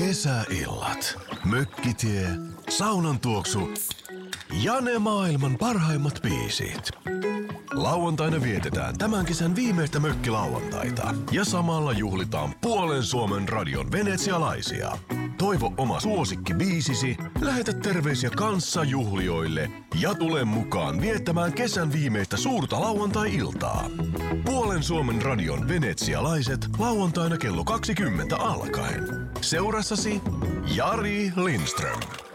Kesäillat, mökkitie, saunan tuoksu ja ne maailman parhaimmat biisit. Lauantaina vietetään tämän kesän viimeistä mökkilauantaita ja samalla juhlitaan puolen Suomen radion venetsialaisia. Toivo oma suosikkibiisisi, lähetä terveisiä kanssajuhlijoille ja tule mukaan viettämään kesän viimeistä suurta lauantai-iltaa. Puolen Suomen radion venetsialaiset lauantaina kello 20 alkaen. Seurassasi Jari Lindström.